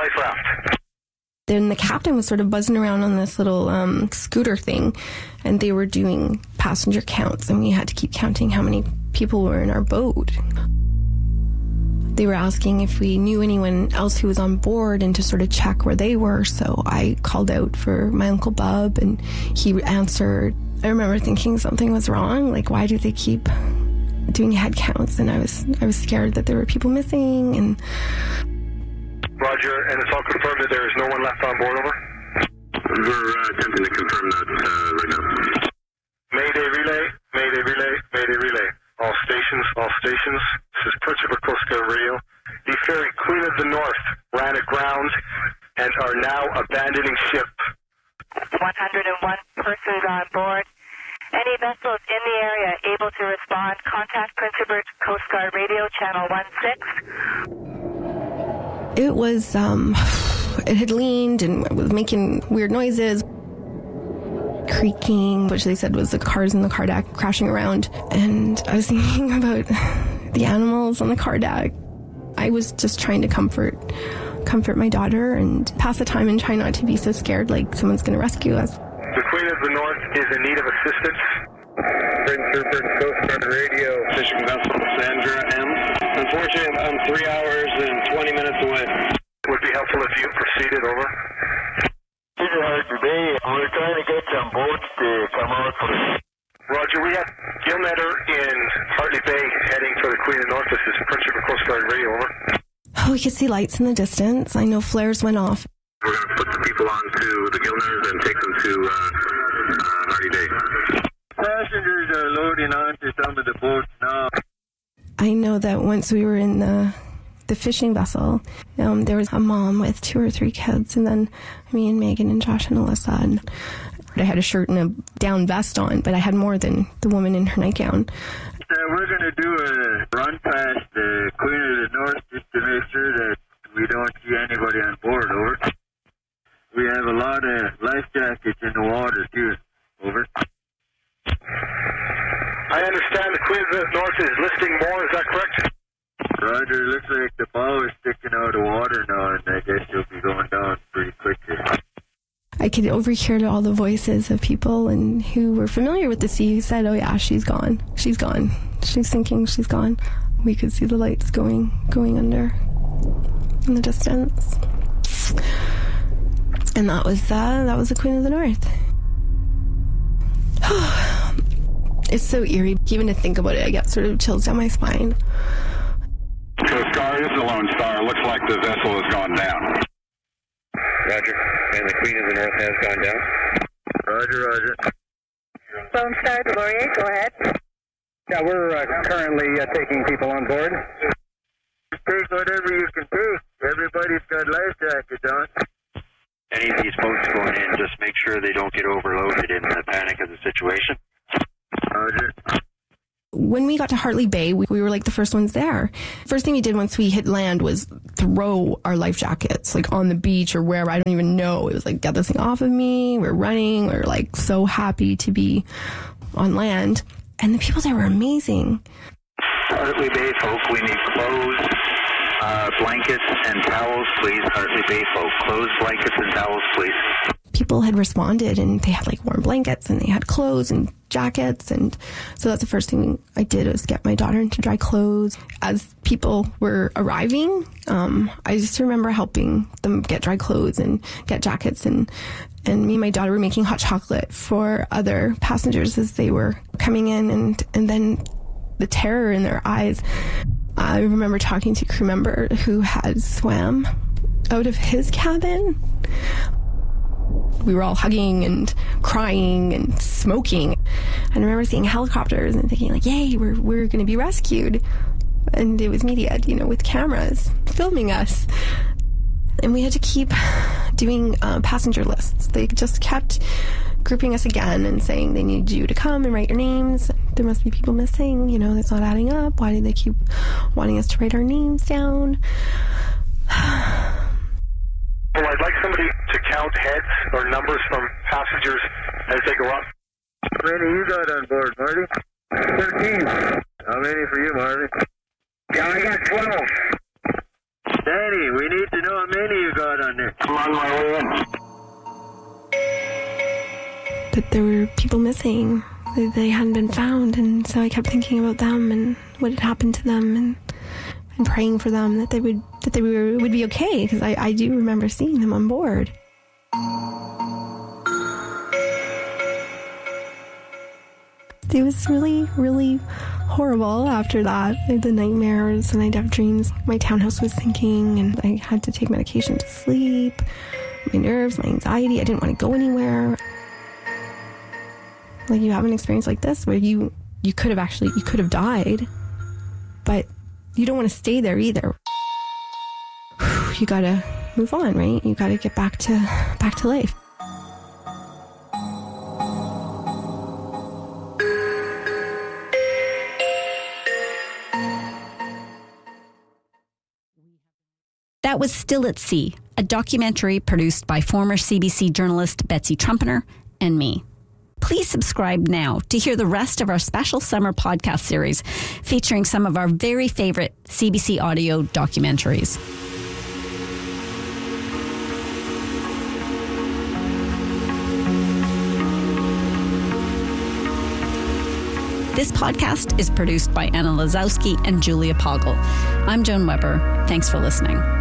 life raft. Then the captain was sort of buzzing around on this little scooter thing, and they were doing passenger counts, and we had to keep counting how many people were in our boat. They were asking if we knew anyone else who was on board and to sort of check where they were, so I called out for my Uncle Bub, and he answered. I remember thinking something was wrong, like why do they keep doing head counts? And I was scared that there were people missing. And Roger, and it's all confirmed that there is no one left on board, over? We're attempting to confirm that right now. Mayday relay, mayday relay, mayday relay. All stations. This is Prince Edward Coast Guard Radio. The ferry Queen of the North ran aground and are now abandoning ship. 101 persons on board. Any vessels in the area able to respond, contact Prince Edward Coast Guard Radio, channel 16. it was, it had leaned and was making weird noises, creaking, which they said was the cars in the car deck crashing around. And I was thinking about the animals on the car deck. I was just trying to comfort my daughter and pass the time and try not to be so scared like someone's going to rescue us. The Queen of the North is in need of assistance. Prince Rupert Coast Guard Radio. Fishing vessel Sandra M. Unfortunately, I'm 3 hours and 20 minutes away. Would be helpful if you proceeded, over. This is Hartley Bay. We're trying to get some boats to come out for... Roger, we have Gilnetter in Hartley Bay heading for the Queen of the North. This is Prince Rupert Coast Guard Radio, over. Oh, we could see lights in the distance. I know flares went off. We're going to put the people onto the Gilnetters and take them to Hartley Bay. Passengers are loading onto some of the boats now. I know that once we were in the fishing vessel, there was a mom with 2 or 3 kids, and then me and Megan and Josh and Alyssa. And I had a shirt and a down vest on, but I had more than the woman in her nightgown. We're going to do a run past the Queen of the North just to make sure that we don't see anybody on board, over. We have a lot of life jackets in the water, too, over. I understand the Queen of the North is listing more, is that correct? Roger, looks like the bow is sticking out of water now, and I guess you'll be going down pretty quickly. I could overhear all the voices of people and who were familiar with the sea who said, "Oh yeah, she's gone. She's gone. She's sinking. She's gone." We could see the lights going under in the distance, and that was the Queen of the North. It's so eerie. Even to think about it, I get sort of chills down my spine. Coast Guard, this is the Lone Star. Looks like the vessel has gone down. Roger. And the Queen of the North has gone down. Roger. Lone Star, Delorier, go ahead. Yeah, we're currently taking people on board. Take whatever you can take. Everybody's got life jackets on. Any of these boats going in, just make sure they don't get overloaded in the panic of the situation. Roger. When we got to Hartley Bay, we were like the first ones there. First thing we did once we hit land was throw our life jackets like on the beach or wherever. I don't even know. It was like, get this thing off of me. We're running. We're like so happy to be on land. And the people there were amazing. Hartley Bay folk, we need clothes, blankets, and towels, please. Hartley Bay folk, clothes, blankets, and towels, please. People had responded and they had like warm blankets and they had clothes and jackets. And so that's the first thing I did was get my daughter into dry clothes. As people were arriving, I just remember helping them get dry clothes and get jackets. And me and my daughter were making hot chocolate for other passengers as they were coming in. And then the terror in their eyes. I remember talking to a crew member who had swam out of his cabin. We were all hugging and crying and smoking. And I remember seeing helicopters and thinking like, yay, we're going to be rescued. And it was media, with cameras filming us. And we had to keep doing passenger lists. They just kept grouping us again and saying they need you to come and write your names. There must be people missing, it's not adding up. Why do they keep wanting us to write our names down? Well, I'd like somebody to count heads or numbers from passengers as they go up. How many you got on board, Marty? 13. How many for you, Marty? Yeah, I got 12. Danny, we need to know how many you got on there. I'm on my way in. That there were people missing. They hadn't been found, and so I kept thinking about them and what had happened to them, and praying for them that they would be okay, because I do remember seeing them on board. It was really, really horrible after that. I had the nightmares and I'd have dreams. My townhouse was sinking and I had to take medication to sleep. My nerves, my anxiety, I didn't want to go anywhere. Like, you have an experience like this where you could have died, but you don't want to stay there either. You gotta move on, right? You gotta get back to life. That was Still at Sea, a documentary produced by former CBC journalist Betsy Trumpeter and me. Please subscribe now to hear the rest of our special summer podcast series featuring some of our very favorite CBC audio documentaries. This podcast is produced by Anna Lazowski and Julia Poggle. I'm Joan Weber. Thanks for listening.